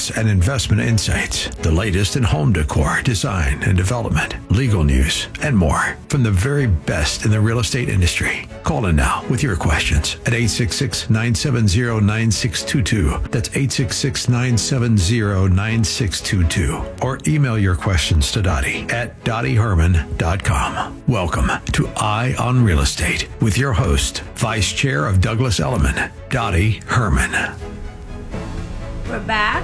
experts and investment insights, the latest in home decor, design and development, legal news, and more from the very best in the real estate industry. Call in now with your questions at 866-970-9622. That's 866-970-9622. Or email your questions to Dottie at dottieherman.com. Welcome to Eye on Real Estate with your host, Vice Chair of Douglas Elliman, Dottie Herman. We're back,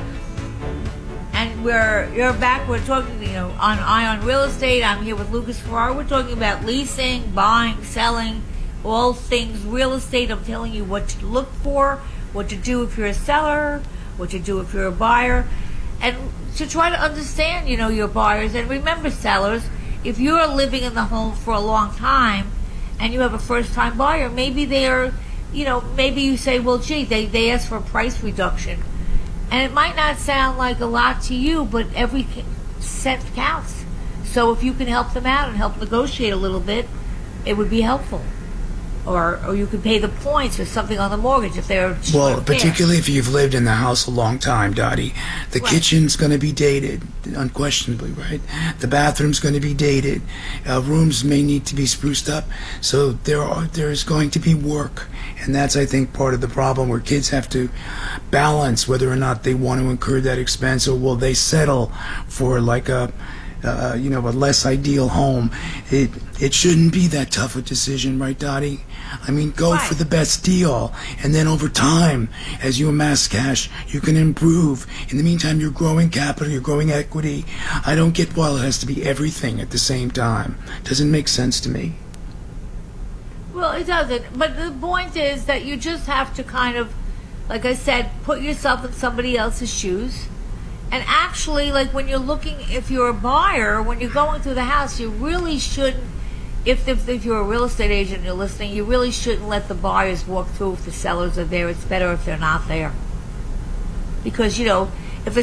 and you're back. We're talking, on Eye on Real Estate. I'm here with Lucas Farrar. We're talking about leasing, buying, selling, all things real estate. I'm telling you what to look for, what to do if you're a seller, what to do if you're a buyer, and to try to understand, your buyers. And remember, sellers, if you're living in the home for a long time and you have a first-time buyer, maybe they're, maybe you say, well, gee, they asked for a price reduction. And it might not sound like a lot to you, but every cent counts. So if you can help them out and help negotiate a little bit, it would be helpful. Or you could pay the points or something on the mortgage if they're well, particularly if you've lived in the house a long time, Dottie. The kitchen's going to be dated, unquestionably, right? The bathroom's going to be dated. Rooms may need to be spruced up. So there's going to be work. And that's, I think, part of the problem where kids have to balance whether or not they want to incur that expense, or will they settle for like a less ideal home. It shouldn't be that tough a decision, right, Dottie? I mean, go for the best deal, and then over time, as you amass cash, you can improve. In the meantime, you're growing capital, you're growing equity. I don't get why it has to be everything at the same time. Doesn't make sense to me. Well, it doesn't. But the point is that you just have to kind of, like I said, put yourself in somebody else's shoes. And actually, like when you're looking, if you're a buyer, when you're going through the house, you really shouldn't, if you're a real estate agent and you're listening, you really shouldn't let the buyers walk through if the sellers are there. It's better if they're not there. Because, if a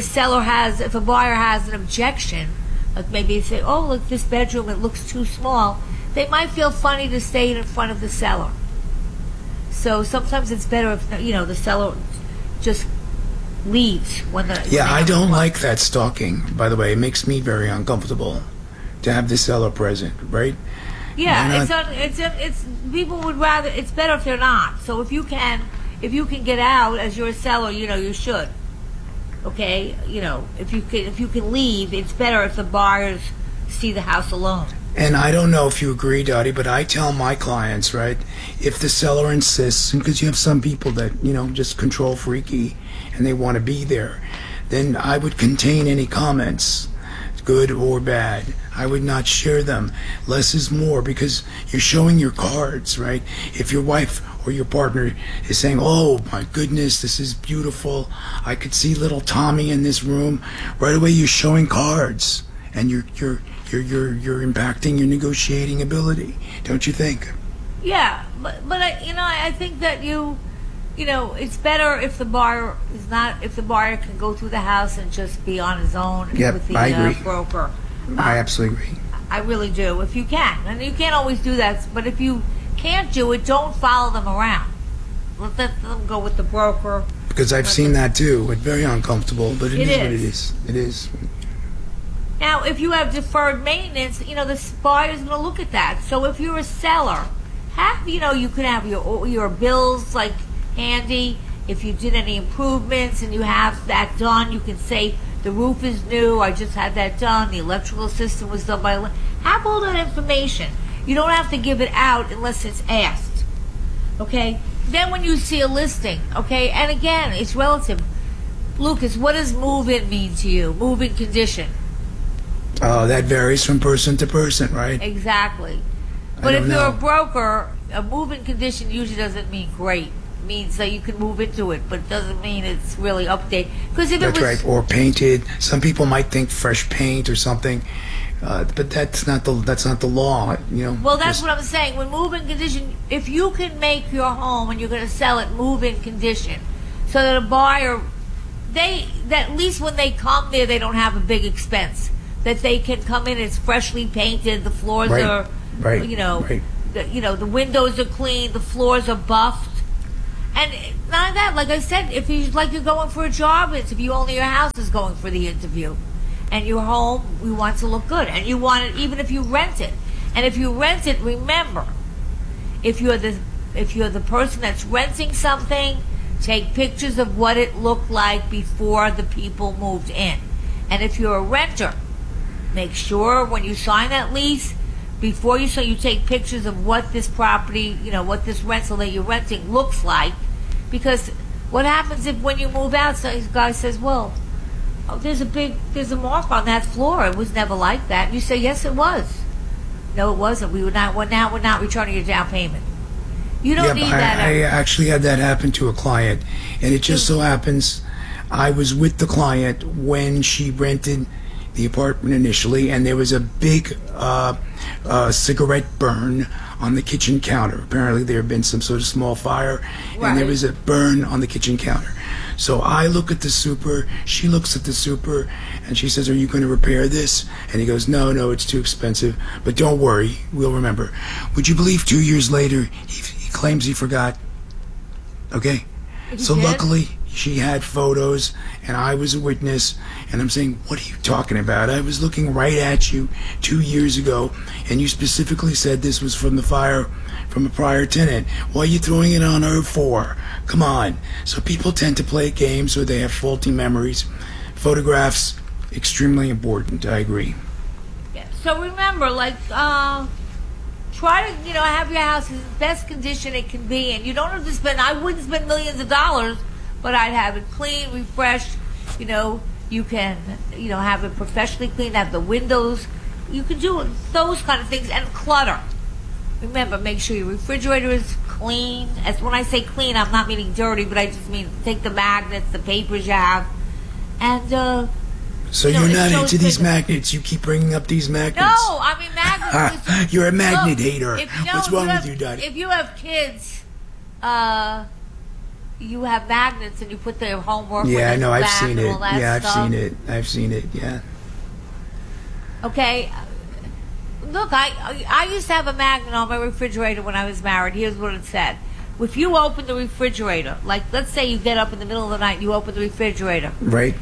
buyer has an objection, like maybe they say, oh, look, this bedroom, it looks too small, they might feel funny to stay in front of the seller. So sometimes it's better if, the seller just leaves when I don't like that stalking, by the way. It makes me very uncomfortable to have the seller present, right? Yeah, it's people would rather, it's better if they're not. So if you can get out as you're a seller, you should. Okay? If you can leave, it's better if the buyers see the house alone. And I don't know if you agree, Dottie, but I tell my clients, right, if the seller insists, because you have some people that, just control freaky and they want to be there, then I would contain any comments, good or bad. I would not share them. Less is more, because you're showing your cards, right? If your wife or your partner is saying, oh my goodness, this is beautiful, I could see little Tommy in this room, right away you're showing cards, and you're impacting your negotiating ability, don't you think? Yeah, but I think that it's better if the buyer can go through the house and just be on his own with the broker. I absolutely agree. I really do. If you can, and you can't always do that, but if you can't do it, don't follow them around. Let them go with the broker. Because I've seen that too. It's very uncomfortable, but it is what it is. It is. Now, if you have deferred maintenance, the buyer's going to look at that. So if you're a seller, you could have your bills like handy. If you did any improvements and you have that done, you can say the roof is new. I just had that done. The electrical system was done by. Have all that information. You don't have to give it out unless it's asked. Okay. Then when you see a listing, okay, and again, it's relative. Lucas, what does move-in mean to you? Move-in condition. That varies from person to person, right? Exactly. But if you're a broker, a move-in condition usually doesn't mean great. It means that you can move into it, but it doesn't mean it's really updated. That's right. Or painted. Some people might think fresh paint or something, but that's not the law. Well, that's what I'm saying. When move-in condition, if you can make your home and you're going to sell it move-in condition, so that a buyer, that at least when they come there, they don't have a big expense. That they can come in, it's freshly painted, the floors are, the windows are clean, the floors are buffed, And not only that, like I said, if you like you're going for a job interview, only your house is going for the interview, and your home, we want to look good, and you want it even if you rent it. And if you rent it, remember, if you're the person that's renting something, take pictures of what it looked like before the people moved in. And if you're a renter, make sure when you sign that lease, before you take pictures of what this property, what this rental that you're renting looks like. Because what happens if when you move out, so this guy says, well, there's a mark on that floor. It was never like that. And you say, yes, it was. No, it wasn't. We're not returning your down payment. You don't need that. I actually had that happen to a client, and it just so happens I was with the client when she rented the apartment initially, and there was a big cigarette burn on the kitchen counter. Apparently there had been some sort of small fire, and there was a burn on the kitchen counter. So I look at the super, she looks at the super, and she says, are you going to repair this? And he goes, no, it's too expensive, but don't worry, we'll remember. Would you believe 2 years later, he claims he forgot? Okay? So luckily, she had photos, and I was a witness, and I'm saying, what are you talking about? I was looking right at you 2 years ago, and you specifically said this was from the fire from a prior tenant. What are you throwing it on her for? Come on. So people tend to play games, or they have faulty memories. Photographs, extremely important, I agree. Yeah. So remember, try to, have your house in the best condition it can be, and you don't have to spend, I wouldn't spend millions of dollars, but I'd have it clean, refreshed, you can, have it professionally cleaned, have the windows, you can do those kind of things, and clutter. Remember, make sure your refrigerator is clean. As when I say clean, I'm not meaning dirty, but I just mean take the magnets, the papers you have, and, so you're not into these magnets. You keep bringing up these magnets. No, I mean magnets. You're a magnet hater. What's wrong with you, Dottie? If you have kids, you have magnets and you put their homework. Yeah, I know. I've seen it. Yeah, I've seen it. Yeah. Okay. Look, I used to have a magnet on my refrigerator when I was married. Here's what it said. If you open the refrigerator, like let's say you get up in the middle of the night and you open the refrigerator. Right.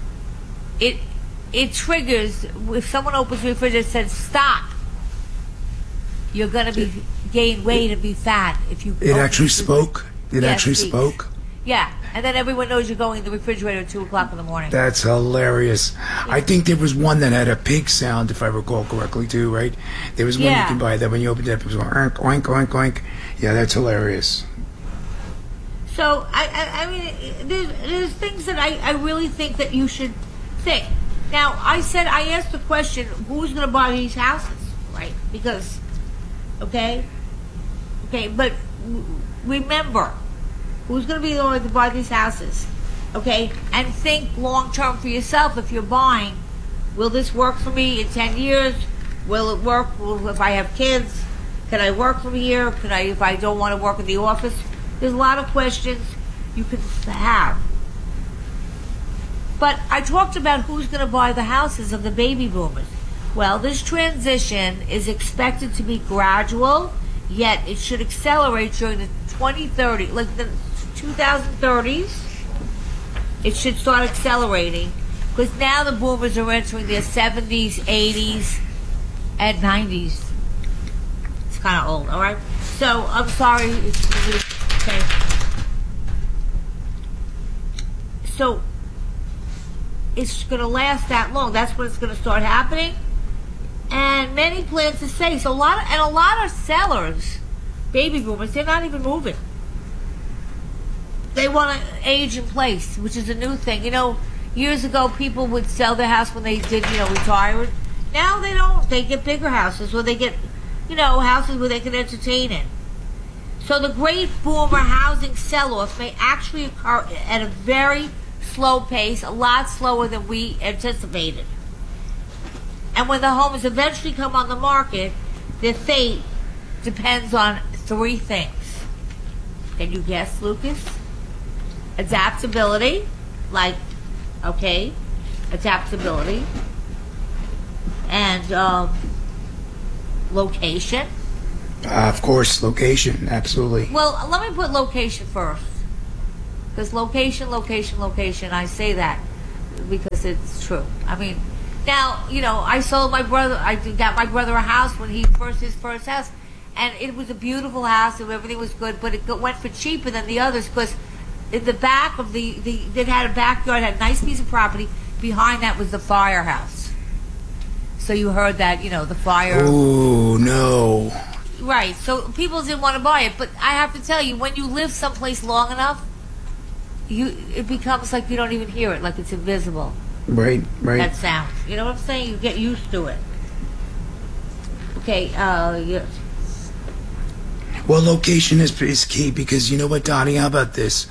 It triggers, if someone opens the refrigerator and says, stop, you're going to gain weight and be fat. If you It actually spoke? It actually spoke? Yeah, and then everyone knows you're going to the refrigerator at 2 o'clock in the morning. That's hilarious. Yeah. I think there was one that had a pig sound, if I recall correctly, too, right? There was one you can buy that when you opened it up, it was going, oink, oink, oink, oink. Yeah, that's hilarious. So, I mean, there's things that I really think that you should think. Now, I asked the question, who's going to buy these houses, right? Because, okay, but remember, who's going to be the one to buy these houses, okay? And think long-term for yourself. If you're buying, will this work for me in 10 years? Will it work if I have kids? Can I work from here? If I don't want to work in the office? There's a lot of questions you can have. But I talked about who's going to buy the houses of the baby boomers. Well, this transition is expected to be gradual, yet it should accelerate during the 2030, like the 2030s. It should start accelerating because now the boomers are entering their 70s, 80s, and 90s. It's kind of old, all right? So I'm sorry. Okay. So it's going to last that long. That's when it's going to start happening. And many plan to stay. So a lot of sellers, baby boomers, they're not even moving. They want to age in place, which is a new thing. Years ago people would sell their house when they did, retire. Now they don't. They get bigger houses, or they get, houses where they can entertain in. So the great boomer housing sell-off may actually occur at a very slow pace, a lot slower than we anticipated. And when the homes eventually come on the market, their fate depends on 3 things. Can you guess, Lucas? Adaptability, adaptability, and location. Of course, location, absolutely. Well, let me put location first. Because location, location, location. I say that because it's true. I mean, now, I sold my brother. I got my brother a house when his first house, and it was a beautiful house and everything was good. But it went for cheaper than the others because in the back of it had a backyard, had a nice piece of property. Behind that was the firehouse. So you heard that, the fire. Oh no. Right. So people didn't want to buy it, but I have to tell you, when you live someplace long enough, it becomes like you don't even hear it, like it's invisible. Right. That sound. You know what I'm saying? You get used to it. Okay, yeah. Well, location is key because you know what, Dottie? How about this?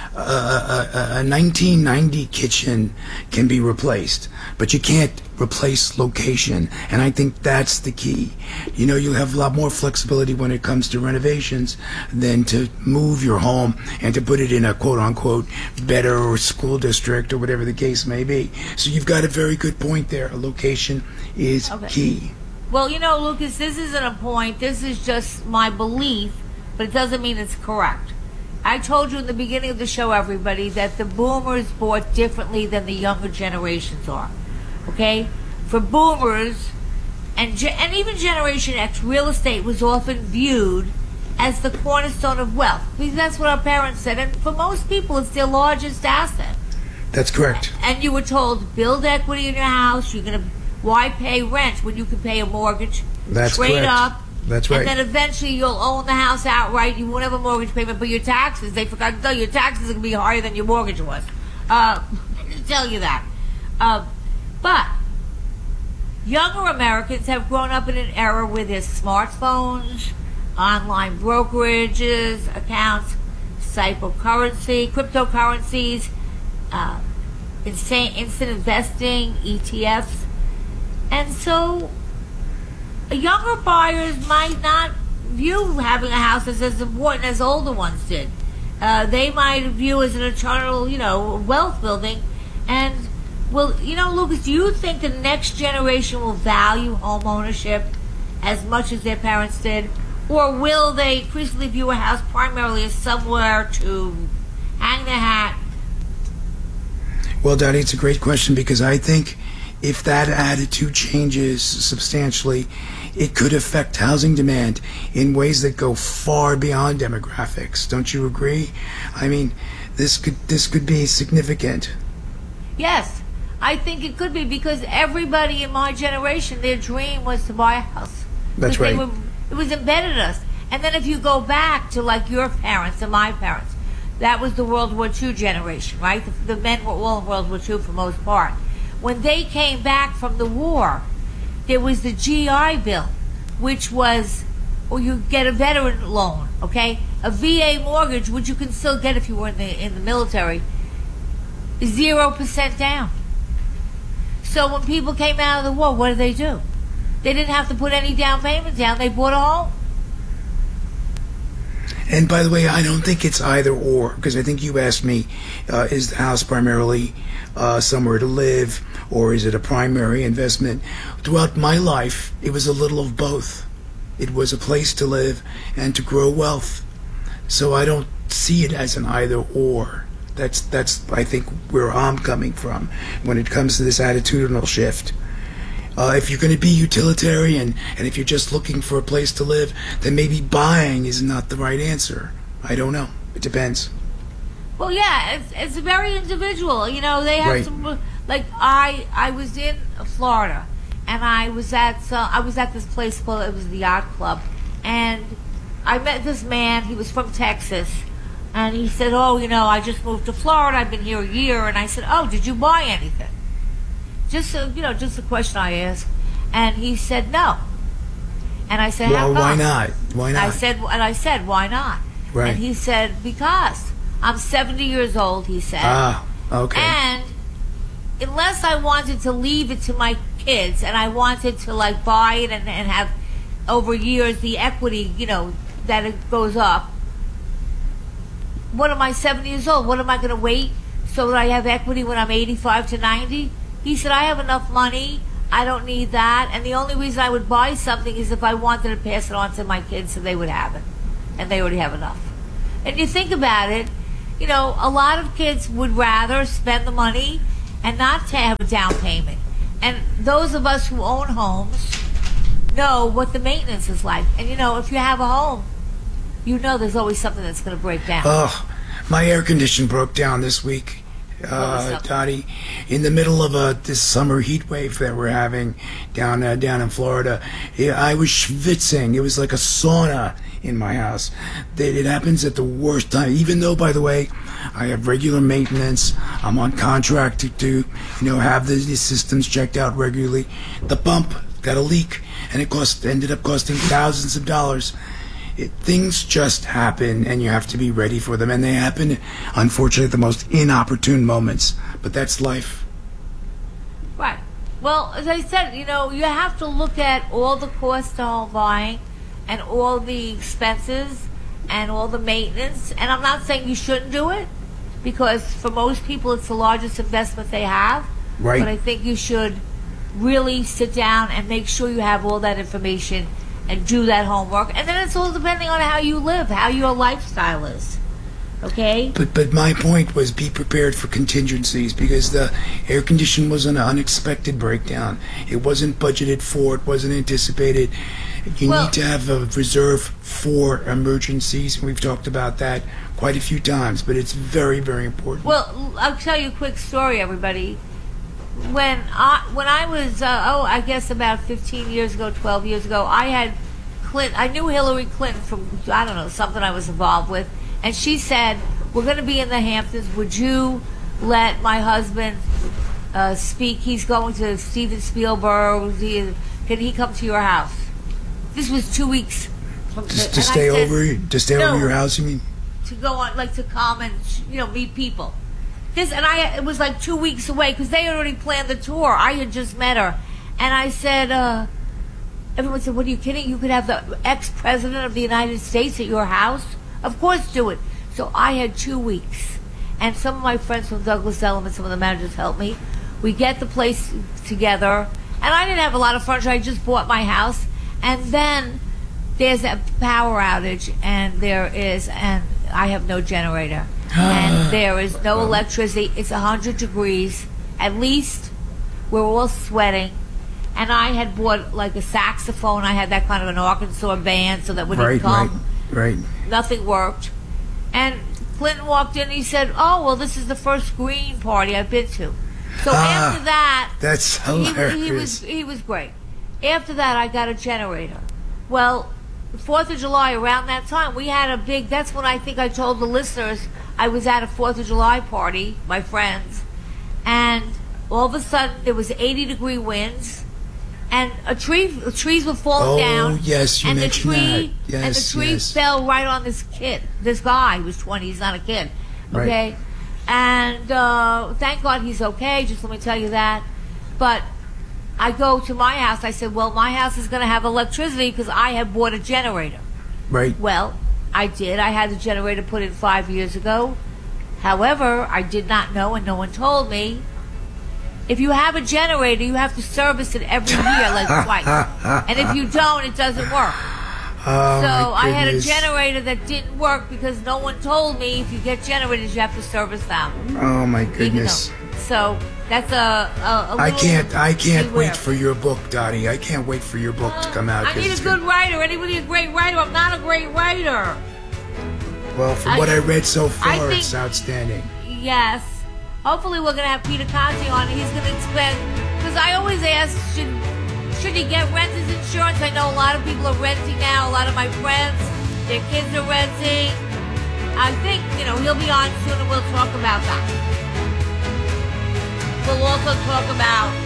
A 1990 kitchen can be replaced, but you can't replace location, and I think that's the key. You'll have a lot more flexibility when it comes to renovations than to move your home and to put it in a quote-unquote better school district or whatever the case may be. So you've got a very good point there. Location is key. Well, Lucas, this isn't a point. This is just my belief, but it doesn't mean it's correct. I told you in the beginning of the show, everybody, that the boomers bought differently than the younger generations are. Okay? For boomers and even Generation X, real estate was often viewed as the cornerstone of wealth. Because that's what our parents said. And for most people, it's their largest asset. That's correct. And you were told, build equity in your house. Why pay rent when you can pay a mortgage? That's Trade correct. up. That's right. And then eventually you'll own the house outright. You won't have a mortgage payment, but your taxes, they forgot to tell you, your taxes are going to be higher than your mortgage was. I didn't tell you that. But younger Americans have grown up in an era with their smartphones, online brokerages, accounts, cryptocurrencies, instant investing, ETFs. And so younger buyers might not view having a house as important as older ones did. They might view as an eternal, wealth building. And, Lucas, do you think the next generation will value home ownership as much as their parents did? Or will they increasingly view a house primarily as somewhere to hang their hat? Well, Dottie, it's a great question because I think if that attitude changes substantially, it could affect housing demand in ways that go far beyond demographics. Don't you agree? I mean, this could be significant. Yes, I think it could be because everybody in my generation, their dream was to buy a house. That's right. It was embedded in us. And then if you go back to like your parents and my parents, that was the World War II generation, right? The men were all in World War II for most part. When they came back from the war, there was the GI Bill, which was, you get a veteran loan, okay? A VA mortgage, which you can still get if you were in the military, 0% down. So when people came out of the war, what did they do? They didn't have to put any down payment down. They bought a home. And by the way, I don't think it's either or, because I think you asked me, is the house primarily somewhere to live, or is it a primary investment? Throughout my life, it was a little of both. It was a place to live and to grow wealth. So I don't see it as an either or. That's I think where I'm coming from when it comes to this attitudinal shift. If you're going to be utilitarian and if you're just looking for a place to live, then maybe buying is not the right answer. I don't know. It depends. Well, yeah, it's very individual. They have some, like I was in Florida and I was at this place called, it was the Yacht Club, and I met this man. He was from Texas, and he said, "Oh, I just moved to Florida. I've been here a year." And I said, "Oh, did you buy anything?" Just a question I asked, and he said no. And I said, "How come?" Why not? Why not? I said, "Why not?" Right. And he said, "Because I'm 70 years old." He said, "Ah, okay." And unless I wanted to leave it to my kids, and I wanted to like buy it and have over years the equity, that it goes up. What am I 70 years old? What am I going to wait so that I have equity when I'm 85 to 90? He said, "I have enough money. I don't need that. And the only reason I would buy something is if I wanted to pass it on to my kids so they would have it. And they already have enough." And you think about it, you know, a lot of kids would rather spend the money and not to have a down payment. And those of us who own homes know what the maintenance is like. And, you know, if you have a home, you know there's always something that's going to break down. Oh, my air conditioner broke down this week, Dottie, in the middle of this summer heat wave that we're having down in Florida. I was schwitzing. It was like a sauna in my house. It happens at the worst time, even though, by the way, I have regular maintenance. I'm on contract to have these systems checked out regularly. The pump got a leak, and it ended up costing thousands of dollars. Things just happen, and you have to be ready for them. And they happen, unfortunately, at the most inopportune moments. But that's life. Right. Well, as I said, you know, you have to look at all the costs of home buying and all the expenses and all the maintenance. And I'm not saying you shouldn't do it, because for most people it's the largest investment they have. Right. But I think you should really sit down and make sure you have all that information and do that homework. And then it's all depending on how you live, how your lifestyle is. Okay? But my point was, be prepared for contingencies, because the air condition was an unexpected breakdown. It wasn't budgeted for. It wasn't anticipated. You need to have a reserve for emergencies. We've talked about that quite a few times, but it's very, very important. Well, I'll tell you a quick story, everybody. When I was, I guess about 15 years ago, 12 years ago, I knew Hillary Clinton from, I don't know, something I was involved with, and she said, we're going to be in the Hamptons, would you let my husband speak? He's going to Steven Spielberg, can he come to your house? This was 2 weeks. To stay over your house, you mean? To go on, like to come and, meet people. It was like 2 weeks away, because they had already planned the tour. I had just met her. And I said, everyone said, what, are you kidding? You could have the ex-president of the United States at your house? Of course, do it. So I had 2 weeks. And some of my friends from Douglas Elliman, some of the managers helped me. We get the place together. And I didn't have a lot of furniture. I just bought my house. And then there's a power outage, and I have no generator. And there is no electricity. It's 100 degrees. At least we're all sweating. And I had bought like a saxophone. I had that kind of an Arkansas band, so that when he'd come, nothing worked. And Clinton walked in and he said, oh, well, this is the first green party I've been to. So after that, that's hilarious. He was great. After that, I got a generator. Well, 4th of July, around that time, we had a big, that's when I think I told the listeners I was at a 4th of July party, my friends, and all of a sudden there was 80-degree winds, and trees were falling down. Oh, yes, you mentioned that. Yes, and the tree fell right on this guy who was 20, he's not a kid, okay? Right. And thank God he's okay, just let me tell you that. But I go to my house, I said, well, my house is going to have electricity because I had bought a generator. Right. Well, I did. I had the generator put in 5 years ago. However, I did not know, and no one told me, if you have a generator, you have to service it every year, like twice. And if you don't, it doesn't work. Oh, so I had a generator that didn't work because no one told me if you get generators, you have to service them. Oh, my goodness. So that's a I can't wait for your book, Dottie. I can't wait for your book to come out. I need a good writer. Anybody a great writer? I'm not a great writer. Well, from what I read so far, it's outstanding. Yes. Hopefully we're going to have Peter Conti on. He's going to explain. Because I always ask, should he get renter's insurance? I know a lot of people are renting now. A lot of my friends, their kids are renting. I think, he'll be on soon and we'll talk about that. We'll also talk about